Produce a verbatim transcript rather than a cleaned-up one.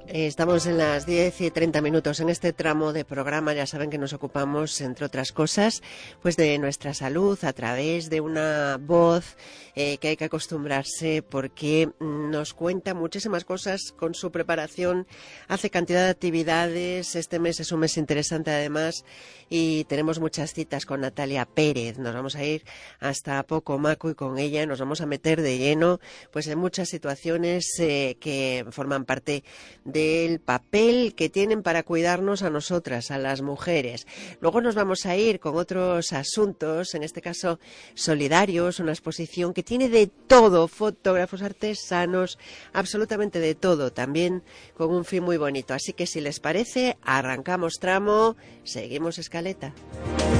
Estamos en las diez y treinta minutos. En este tramo de programa ya saben que nos ocupamos, entre otras cosas, pues de nuestra salud a través de una voz eh, que hay que acostumbrarse porque nos cuenta muchísimas cosas con su preparación, hace cantidad de actividades. Este mes es un mes interesante además y tenemos muchas citas con Natalia Pérez. Nos vamos a ir hasta Pocomaco y con ella nos vamos a meter de lleno pues en muchas situaciones eh, que forman parte de del papel que tienen para cuidarnos a nosotras, a las mujeres. Luego nos vamos a ir con otros asuntos, en este caso solidarios, una exposición que tiene de todo, fotógrafos, artesanos, absolutamente de todo, también con un fin muy bonito. Así que si les parece, arrancamos tramo, seguimos escaleta.